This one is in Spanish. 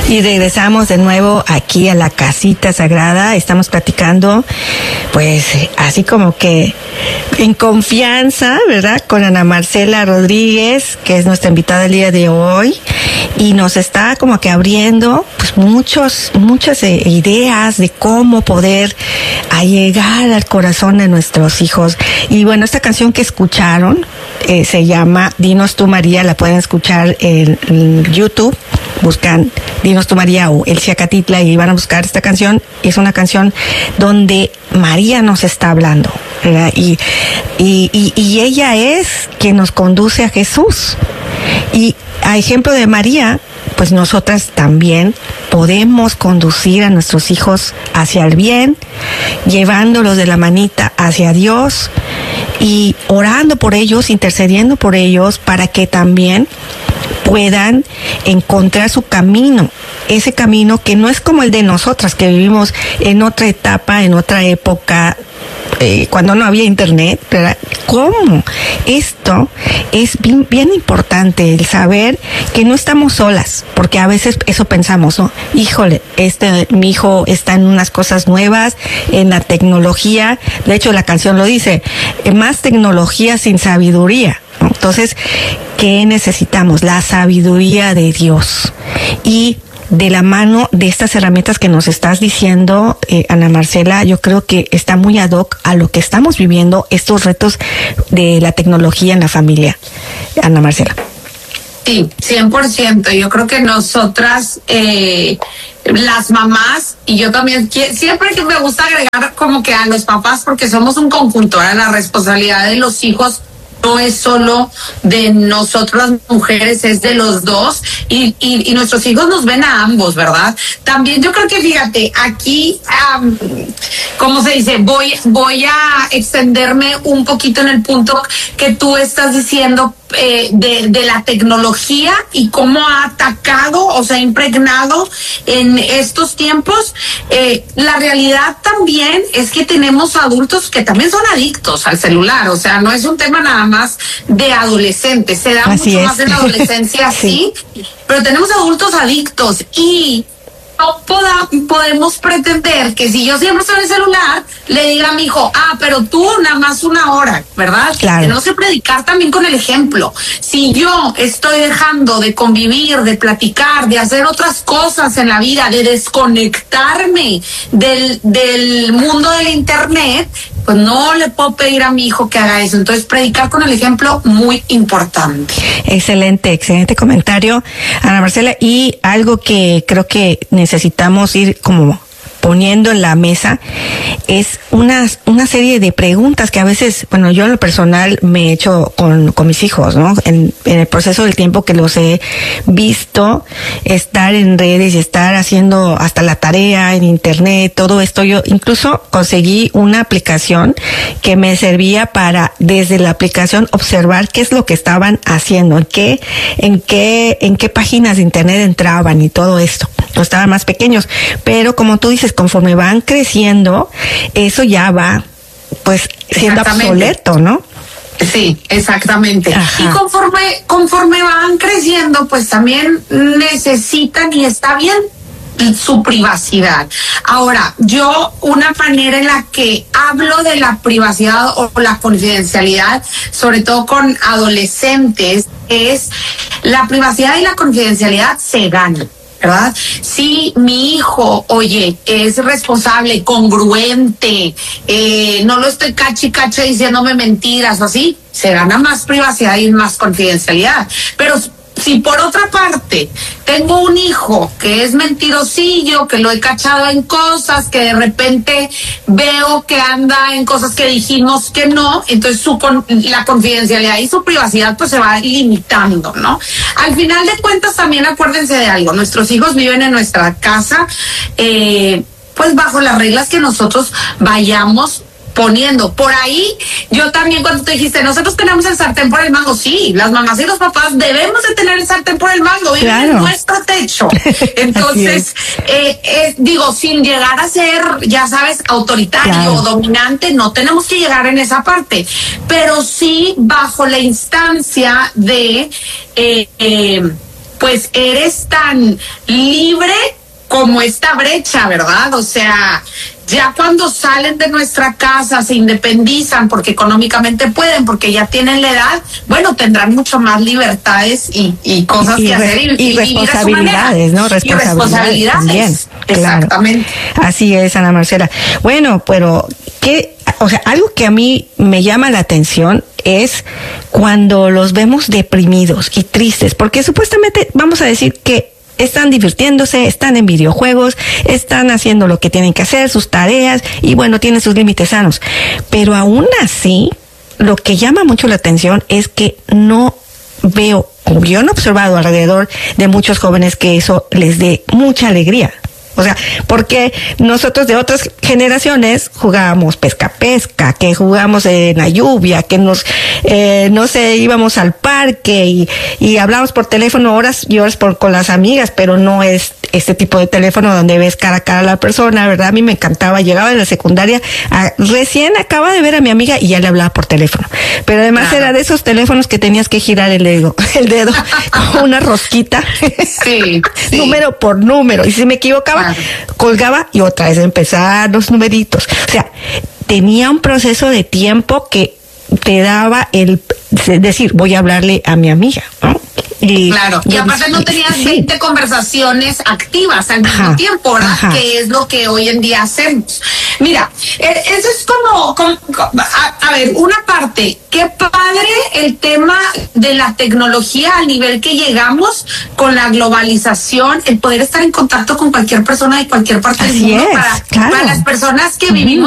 Y regresamos de nuevo aquí a la casita sagrada. Estamos platicando, pues, así como que en confianza, ¿verdad? Con Ana Marcela Rodríguez, que es nuestra invitada el día de hoy. Y nos está como que abriendo, pues, muchas ideas de cómo poder llegar al corazón de nuestros hijos. Y bueno, esta canción que escucharon se llama Dinos tú María, la pueden escuchar en YouTube. Buscan Dinos tú María o El Xiacatitla y van a buscar esta canción. Es una canción donde María nos está hablando, ¿verdad? Y ella es quien nos conduce a Jesús. Y a ejemplo de María, pues nosotras también podemos conducir a nuestros hijos hacia el bien, llevándolos de la manita hacia Dios y orando por ellos, intercediendo por ellos para que también puedan encontrar su camino, ese camino que no es como el de nosotras, que vivimos en otra etapa, en otra época, cuando no había internet, ¿verdad? ¿Cómo? Esto es bien importante, el saber que no estamos solas, porque a veces eso pensamos, ¿no? Híjole, mi hijo está en unas cosas nuevas, en la tecnología, de hecho la canción lo dice, más tecnología sin sabiduría. Entonces, ¿qué necesitamos? La sabiduría de Dios. Y de la mano de estas herramientas que nos estás diciendo, Ana Marcela, yo creo que está muy ad hoc a lo que estamos viviendo, estos retos de la tecnología en la familia. Ana Marcela. Sí, 100%. Yo creo que nosotras, las mamás, y yo también, siempre que me gusta agregar como que a los papás, porque somos un conjunto, ahora la responsabilidad de los hijos no es solo de nosotras mujeres, es de los dos, y nuestros hijos nos ven a ambos, ¿verdad? También yo creo que, fíjate, aquí, ¿cómo se dice? Voy a extenderme un poquito en el punto que tú estás diciendo de la tecnología y cómo ha atacado o se ha impregnado en estos tiempos. La realidad también es que tenemos adultos que también son adictos al celular, o sea, no es un tema nada más de adolescentes, se da Así mucho es. más en la adolescencia, sí, pero tenemos adultos adictos y no podemos pretender que si yo siempre estoy en el celular, le diga a mi hijo, pero tú nada más 1 hora, ¿verdad? Claro. Tenemos que predicar también con el ejemplo. Si yo estoy dejando de convivir, de platicar, de hacer otras cosas en la vida, de desconectarme del mundo del internet, pues no le puedo pedir a mi hijo que haga eso. Entonces, predicar con el ejemplo, muy importante. Excelente comentario, Ana Marcela. Y algo que creo que necesitamos ir como poniendo en la mesa es una serie de preguntas que a veces, bueno, yo en lo personal me he hecho con mis hijos, ¿no? En el proceso del tiempo que los he visto estar en redes y estar haciendo hasta la tarea en internet, todo esto. Yo incluso conseguí una aplicación que me servía para desde la aplicación observar qué es lo que estaban haciendo, en qué páginas de internet entraban y todo esto. O estaban más pequeños, pero como tú dices, conforme van creciendo, eso ya va, pues, siendo obsoleto, ¿no? Sí, exactamente. Ajá. Y conforme van creciendo, pues también necesitan, y está bien, su privacidad. Ahora, una manera en la que hablo de la privacidad o la confidencialidad, sobre todo con adolescentes, es la privacidad y la confidencialidad se ganan, ¿verdad? Si mi hijo, oye, es responsable, congruente, no lo estoy cache diciéndome mentiras o así, se gana más privacidad y más confidencialidad. Pero si por otra parte tengo un hijo que es mentirosillo, que lo he cachado en cosas, que de repente veo que anda en cosas que dijimos que no, entonces la confidencialidad y su privacidad pues se va limitando, ¿no? Al final de cuentas también acuérdense de algo, nuestros hijos viven en nuestra casa, pues bajo las reglas que nosotros vayamos poniendo. Por ahí, yo también cuando te dijiste, nosotros tenemos el sartén por el mango, sí, las mamás y los papás debemos de tener el sartén por el mango, viven en nuestro techo. Entonces, digo, sin llegar a ser, ya sabes, autoritario o dominante, no tenemos que llegar en esa parte, pero sí bajo la instancia de pues eres tan libre como esta brecha, ¿verdad? O sea, ya cuando salen de nuestra casa, se independizan porque económicamente pueden, porque ya tienen la edad, bueno, tendrán mucho más libertades y cosas que hacer y responsabilidades, ¿no? Responsabilidades también, exactamente. Claro. Así es, Ana Marcela. Bueno, pero algo que a mí me llama la atención es cuando los vemos deprimidos y tristes, porque supuestamente vamos a decir que están divirtiéndose, están en videojuegos, están haciendo lo que tienen que hacer, sus tareas, y bueno, tienen sus límites sanos. Pero aún así, lo que llama mucho la atención es que no veo, como yo he observado alrededor de muchos jóvenes, que eso les dé mucha alegría. O sea, porque nosotros de otras generaciones jugábamos pesca, que jugamos en la lluvia, que no sé, íbamos al parque y hablábamos por teléfono horas y horas con las amigas, pero no es este tipo de teléfono donde ves cara a cara a la persona, ¿verdad? A mí me encantaba, llegaba de la secundaria, recién acaba de ver a mi amiga y ya le hablaba por teléfono. Pero además era de esos teléfonos que tenías que girar el dedo con una rosquita, sí. número por número, y si me equivocaba, colgaba y otra vez empezar los numeritos. O sea, tenía un proceso de tiempo que te daba el decir, voy a hablarle a mi amiga, ¿no? Claro, y aparte no tenías 20 conversaciones activas al mismo tiempo, ¿verdad? Que es lo que hoy en día hacemos. Mira, eso es como a ver, una parte, qué padre el tema de la tecnología al nivel que llegamos con la globalización, el poder estar en contacto con cualquier persona de cualquier parte del mundo, para las personas que vivimos